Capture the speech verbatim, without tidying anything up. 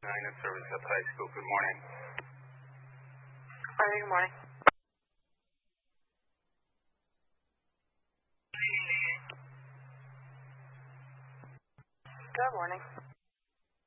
nine in service at the high school. Good morning. Hi, good morning. Good morning.